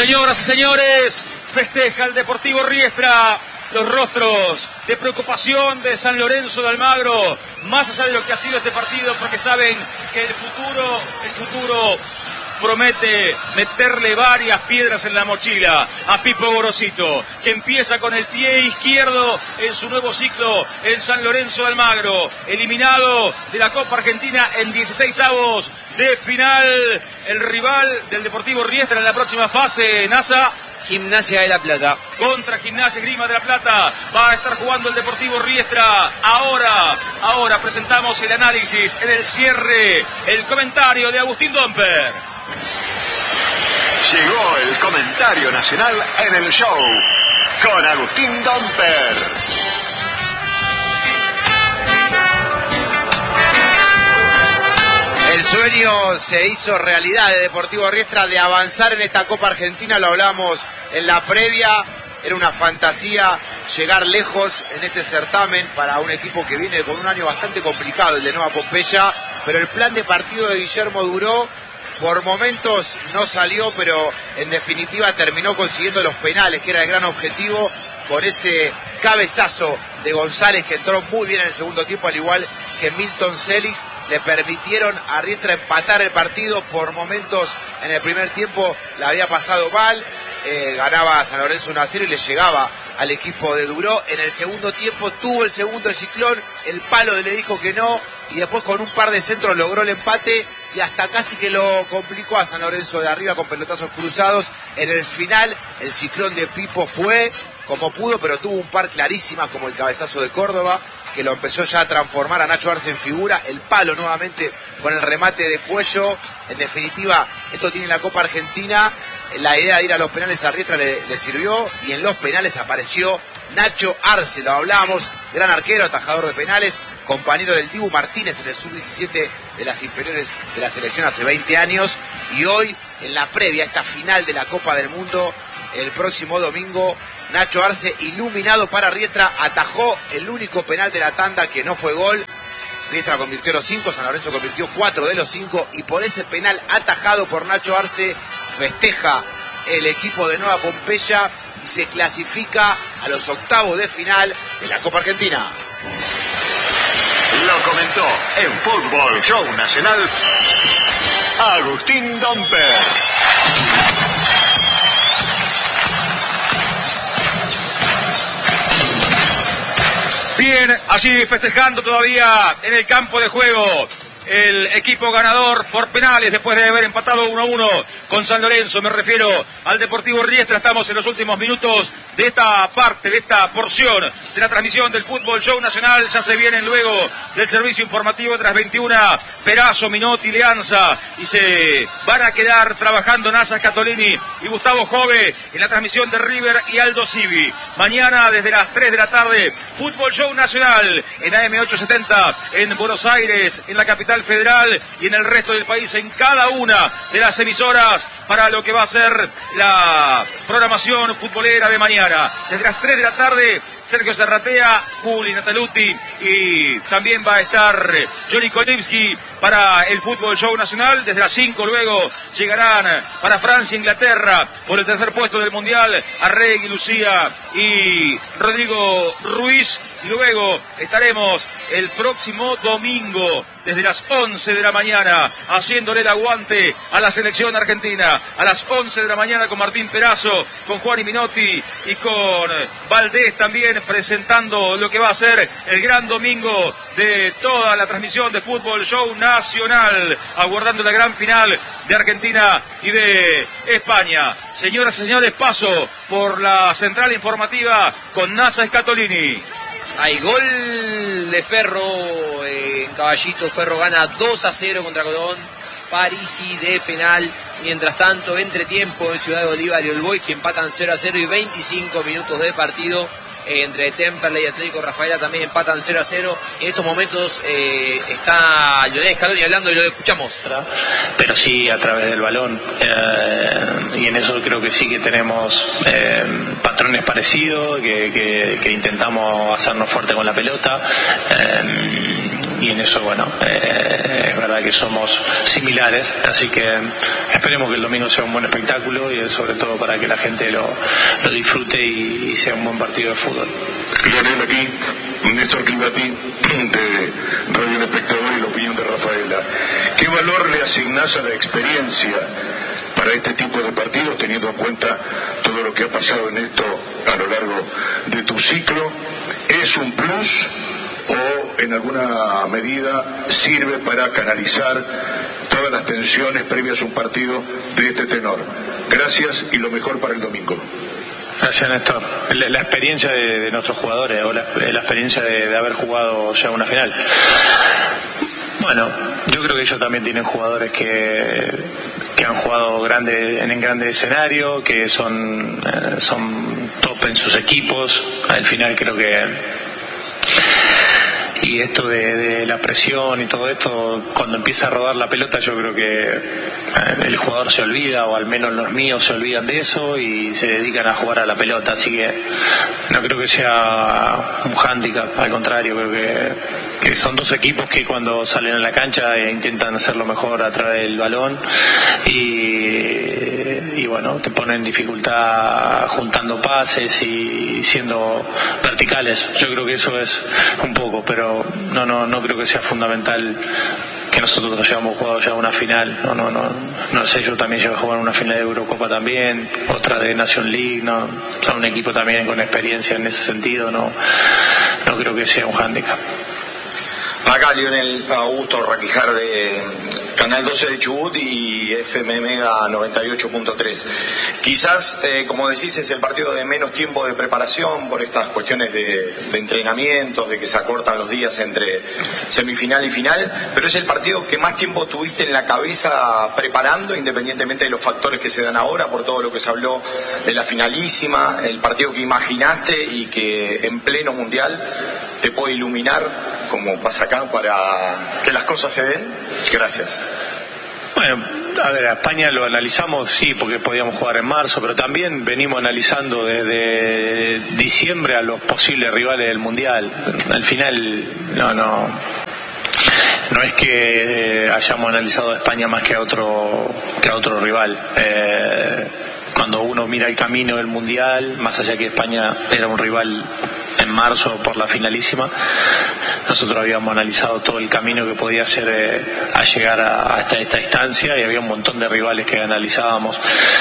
Señoras y señores, festeja el Deportivo Riestra. Los rostros de preocupación de San Lorenzo de Almagro, más allá de lo que ha sido este partido, porque saben que el futuro promete meterle varias piedras en la mochila a Pipo Gorosito, que empieza con el pie izquierdo en su nuevo ciclo en San Lorenzo de Almagro, eliminado de la Copa Argentina en 16avos de final. El rival del Deportivo Riestra en la próxima fase, NASA, Gimnasia de La Plata. Contra Gimnasia Esgrima de La Plata va a estar jugando el Deportivo Riestra. Ahora presentamos el análisis en el cierre, el comentario de Agustín Domper. Llegó el comentario nacional en el show con Agustín Domper. El sueño se hizo realidad de Deportivo Riestra de avanzar en esta Copa Argentina, lo hablamos en la previa, era una fantasía llegar lejos en este certamen para un equipo que viene con un año bastante complicado, el de Nueva Pompeya, pero el plan de partido de Guillermo duró, por momentos no salió, pero en definitiva terminó consiguiendo los penales, que era el gran objetivo, con ese cabezazo de González que entró muy bien en el segundo tiempo, al igual que Milton Celix, le permitieron a Riestra empatar el partido. Por momentos en el primer tiempo la había pasado mal, ganaba San Lorenzo 1-0 y le llegaba al equipo de Duró. En el segundo tiempo tuvo el segundo de Ciclón, el palo le dijo que no, y después con un par de centros logró el empate y hasta casi que lo complicó a San Lorenzo de arriba con pelotazos cruzados. En el final el Ciclón de Pipo fue como pudo, pero tuvo un par clarísimas como el cabezazo de Córdoba, que lo empezó ya a transformar a Nacho Arce en figura, el palo nuevamente con el remate de Cuello. En definitiva, esto tiene la Copa Argentina, la idea de ir a los penales a Riestra le sirvió, y en los penales apareció Nacho Arce, lo hablamos, gran arquero, atajador de penales, compañero del Dibu Martínez en el sub-17 de las inferiores de la selección hace 20 años, y hoy en la previa, esta final de la Copa del Mundo, el próximo domingo, Nacho Arce, iluminado para Riestra, atajó el único penal de la tanda que no fue gol. Riestra convirtió los 5, San Lorenzo convirtió 4 de los 5, y por ese penal atajado por Nacho Arce festeja el equipo de Nueva Pompeya y se clasifica a los octavos de final de la Copa Argentina. Lo comentó en Fútbol Show Nacional Agustín Domper. Bien, allí festejando todavía en el campo de juego el equipo ganador por penales después de haber empatado 1-1 con San Lorenzo. Me refiero al Deportivo Riestra. Estamos en los últimos minutos de esta parte, de esta porción de la transmisión del Fútbol Show Nacional. Ya se vienen luego del servicio informativo tras 21 Perazo, Minotti, Leanza, y se van a quedar trabajando Nasa Scatolini y Gustavo Jove en la transmisión de River y Aldo Civi. Mañana desde las 3 de la tarde, Fútbol Show Nacional en AM870 en Buenos Aires, en la capital federal y en el resto del país, en cada una de las emisoras, para lo que va a ser la programación futbolera de mañana. Desde las 3 de la tarde, Sergio Serratea, Juli Nataluti, y también va a estar Johnny Kolibski para el Fútbol Show Nacional. Desde las 5 luego llegarán para Francia e Inglaterra por el tercer puesto del Mundial Arregui, Lucía y Rodrigo Ruiz. Y luego estaremos el próximo domingo desde las 11 de la mañana haciéndole el aguante a la selección argentina. A las 11 de la mañana con Martín Perazo, con Juan y Minotti y con Valdés también presentando lo que va a ser el gran domingo de toda la transmisión de Fútbol Show Nacional, aguardando la gran final de Argentina y de España. Señoras y señores, paso por la central informativa con Nasa Scatolini. Hay gol de Ferro en Caballito. Ferro gana 2-0 contra Colón. Parisi de penal. Mientras tanto, entretiempo en Ciudad de Bolívar y Old Boys, que empatan 0-0 y 25 minutos de partido entre Temperley y Atlético Rafaela también empatan 0-0. En estos momentos está Lionel Scaloni hablando y lo escuchamos. Pero sí a través del balón, y en eso creo que sí que tenemos patrones parecidos, que intentamos hacernos fuerte con la pelota, y en eso, bueno, es verdad que somos similares, así que esperemos que el domingo sea un buen espectáculo y sobre todo para que la gente lo disfrute y sea un buen partido de fútbol. Lionel, aquí Néstor Clivati de Radio El Espectador y la opinión de Rafaela. ¿Qué valor le asignás a la experiencia para este tipo de partidos, teniendo en cuenta todo lo que ha pasado en esto a lo largo de tu ciclo? ¿Es un plus o en alguna medida sirve para canalizar todas las tensiones previas a un partido de este tenor? Gracias y lo mejor para el domingo. Gracias, Néstor. La experiencia de nuestros jugadores, o la experiencia de haber jugado ya una final. Bueno, yo creo que ellos también tienen jugadores que han jugado en grandes escenarios, que son top en sus equipos. Al final creo que... Y esto de la presión y todo esto, cuando empieza a rodar la pelota, yo creo que el jugador se olvida, o al menos los míos se olvidan de eso y se dedican a jugar a la pelota. Así que no creo que sea un hándicap, al contrario, creo que son dos equipos que cuando salen a la cancha intentan hacerlo mejor a través del balón y bueno, te ponen en dificultad juntando pases y siendo verticales. Yo creo que eso es un poco, pero no creo que sea fundamental que nosotros hayamos jugado ya una final. No sé, yo también llevo a jugar una final de Eurocopa también, otra de Nation League, son un equipo también con experiencia en ese sentido, no creo que sea un hándicap. Acá Lionel, Augusto Raquijar de Canal 12 de Chubut y FM Mega 98.3. Quizás, como decís, es el partido de menos tiempo de preparación por estas cuestiones de entrenamientos, de que se acortan los días entre semifinal y final, pero es el partido que más tiempo tuviste en la cabeza preparando, independientemente de los factores que se dan ahora, por todo lo que se habló de la finalísima, el partido que imaginaste y que en pleno mundial te puede iluminar, como pasa acá, para que las cosas se den. Gracias. Bueno, a ver, a España lo analizamos, sí, porque podíamos jugar en marzo, pero también venimos analizando desde diciembre a los posibles rivales del Mundial. Al final, no es que hayamos analizado a España más que a otro rival. Cuando uno mira el camino del Mundial, más allá que España era un rival en marzo por la finalísima, nosotros habíamos analizado todo el camino que podía hacer a llegar hasta esta instancia, y había un montón de rivales que analizábamos,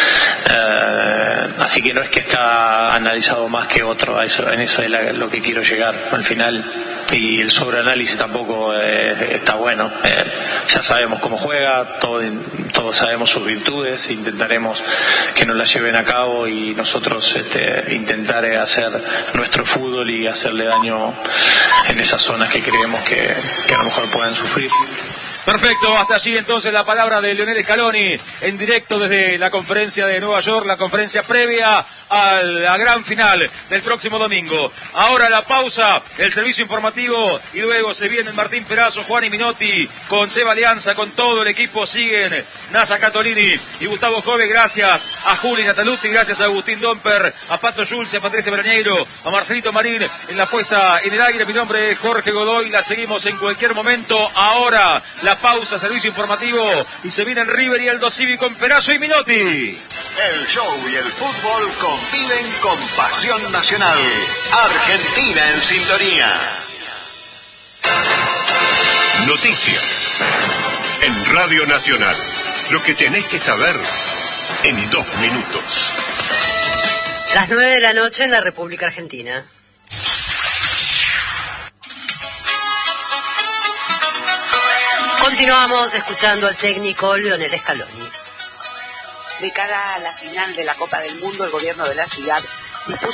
así que no es que está analizado más que otro, en eso es lo que quiero llegar al final. Y el sobreanálisis tampoco está bueno. Ya sabemos cómo juega, todos sabemos sus virtudes, intentaremos que nos las lleven a cabo y nosotros intentar hacer nuestro fútbol y hacerle daño en esas zonas que creemos que a lo mejor puedan sufrir. Perfecto, hasta allí entonces la palabra de Lionel Scaloni en directo desde la conferencia de Nueva York, la conferencia previa a la gran final del próximo domingo. Ahora la pausa, el servicio informativo, y luego se vienen Martín Perazo, Juan y Minotti con Seba Alianza, con todo el equipo. Siguen Nasa Catolini y Gustavo Jove. Gracias a Juli Nataluti, gracias a Agustín Domper, a Pato Schulze, a Patricia Brañeiro, a Marcelito Marín en la puesta en el aire. Mi nombre es Jorge Godoy, la seguimos en cualquier momento. Ahora la pausa, servicio informativo, y se vienen River y Aldo Civi con Perazo y Minotti. El show y el fútbol conviven con pasión nacional. Argentina en sintonía. Noticias en Radio Nacional. Lo que tenés que saber en 2 minutos. Las 9 de la noche en la República Argentina. Continuamos escuchando al técnico Lionel Scaloni. De cara a la final de la Copa del Mundo, el gobierno de la ciudad dispuso